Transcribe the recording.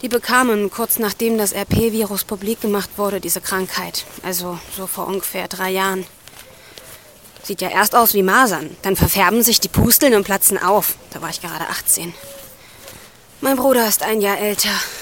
Die bekamen kurz nachdem das RP-Virus publik gemacht wurde, diese Krankheit. Also so vor ungefähr 3 Jahren. Sieht ja erst aus wie Masern. Dann verfärben sich die Pusteln und platzen auf. Da war ich gerade 18. Mein Bruder ist 1 Jahr älter.